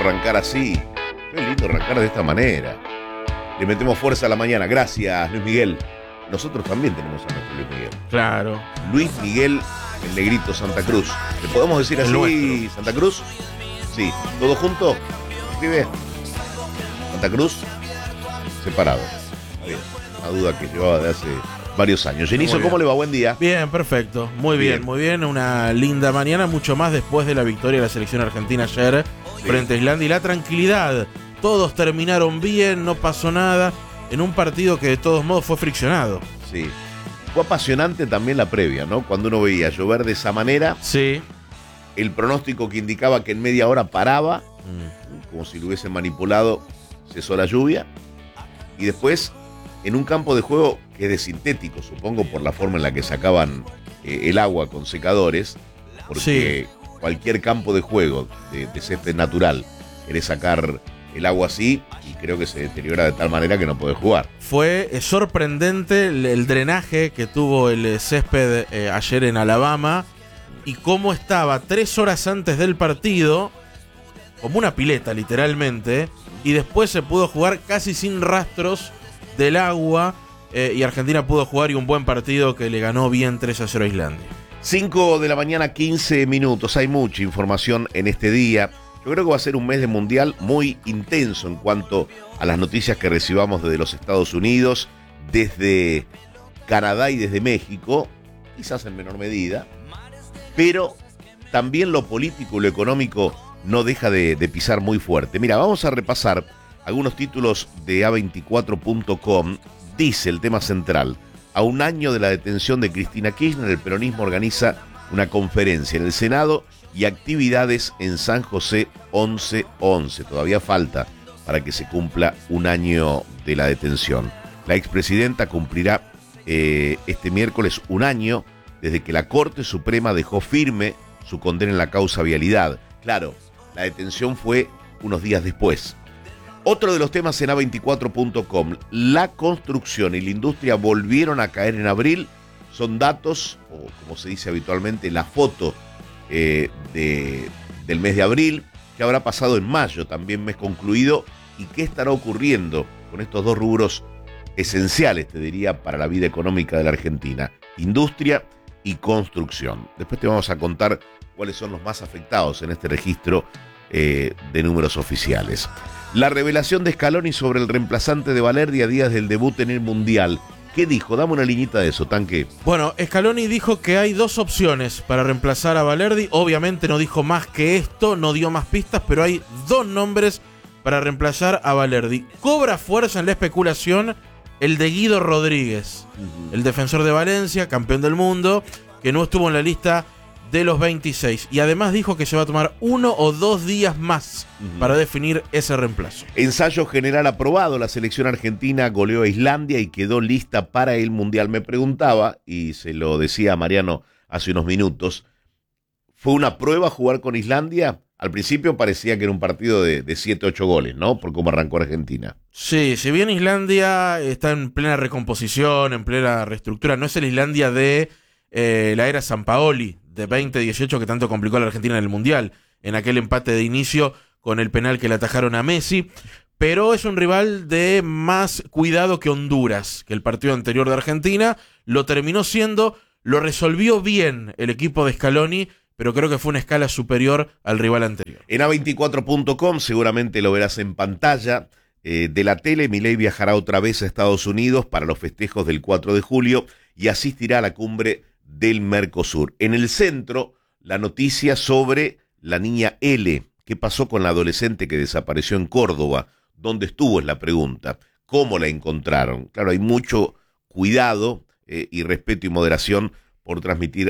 arrancar así. Qué lindo arrancar de esta manera. Le metemos fuerza a la mañana. Gracias, Luis Miguel. Nosotros también tenemos a nuestro Luis Miguel. Claro. Luis Miguel, el negrito Santa Cruz. ¿Le podemos decir así, nuestro. Santa Cruz? Sí. ¿Todo junto? Escribe. Santa Cruz, separado. Bien. Una duda que llevaba de hace varios años. Genizo, ¿cómo le va? Buen día. Bien, perfecto. Muy bien, muy bien. Una linda mañana, mucho más después de la victoria de la selección argentina ayer frente a Islandia. Y la tranquilidad. Todos terminaron bien, no pasó nada. En un partido que de todos modos fue friccionado. Sí. Fue apasionante también la previa, ¿no? Cuando uno veía llover de esa manera. Sí. El pronóstico que indicaba que en media hora paraba, como si lo hubiesen manipulado, cesó la lluvia. Y después, en un campo de juego que es de sintético, supongo por la forma en la que sacaban el agua con secadores, porque cualquier campo de juego de césped natural, querés sacar el agua así y creo que se deteriora de tal manera que no podés jugar. Fue sorprendente el drenaje que tuvo el césped ayer en Alabama y cómo estaba 3 horas antes del partido, como una pileta literalmente, y después se pudo jugar casi sin rastros del agua y Argentina pudo jugar y un buen partido que le ganó bien 3-0 a Islandia. 5 de la mañana, 15 minutos. Hay mucha información en este día. Yo creo que va a ser un mes de mundial muy intenso en cuanto a las noticias que recibamos desde los Estados Unidos, desde Canadá y desde México, quizás en menor medida, pero también lo político y lo económico no deja de pisar muy fuerte. Mira, vamos a repasar algunos títulos de A24.com. Dice el tema central: a un año de la detención de Cristina Kirchner, el peronismo organiza una conferencia en el Senado y actividades en San José 11-11. Todavía falta para que se cumpla un año de la detención. La expresidenta cumplirá este miércoles un año desde que la Corte Suprema dejó firme su condena en la causa vialidad. Claro, la detención fue unos días después. Otro de los temas en A24.com: la construcción y la industria volvieron a caer en abril. Son datos, o como se dice habitualmente, la foto del mes de abril. ¿Qué habrá pasado en mayo, también mes concluido? ¿Y qué estará ocurriendo con estos dos rubros esenciales, te diría, para la vida económica de la Argentina? Industria y construcción. Después te vamos a contar cuáles son los más afectados en este registro de números oficiales. La revelación de Scaloni sobre el reemplazante de Balerdi a días del debut en el Mundial. ¿Qué dijo? Dame una liñita de eso, Tanque. Bueno, Scaloni dijo que hay 2 opciones para reemplazar a Balerdi. Obviamente no dijo más que esto, no dio más pistas, pero hay 2 nombres para reemplazar a Balerdi. Cobra fuerza en la especulación el de Guido Rodríguez, el defensor de Valencia, campeón del mundo, que no estuvo en la lista de los 26. Y además dijo que se va a tomar 1 o 2 días más para definir ese reemplazo. Ensayo general aprobado. La selección argentina goleó a Islandia y quedó lista para el Mundial. Me preguntaba, y se lo decía a Mariano hace unos minutos, ¿fue una prueba jugar con Islandia? Al principio parecía que era un partido de 7-8 goles, ¿no? Por cómo arrancó Argentina. Sí, si bien Islandia está en plena recomposición, en plena reestructura, no es el Islandia de la era Sampaoli, de 2018, que tanto complicó a la Argentina en el Mundial, en aquel empate de inicio con el penal que le atajaron a Messi, pero es un rival de más cuidado que Honduras, que el partido anterior de Argentina lo terminó siendo, lo resolvió bien el equipo de Scaloni, pero creo que fue una escala superior al rival anterior. En A24.com seguramente lo verás en pantalla de la tele. Milei viajará otra vez a Estados Unidos para los festejos del 4 de julio y asistirá a la cumbre del Mercosur. En el centro, la noticia sobre la niña L. ¿Qué pasó con la adolescente que desapareció en Córdoba? ¿Dónde estuvo? Es la pregunta. ¿Cómo la encontraron? Claro, hay mucho cuidado y respeto y moderación por transmitir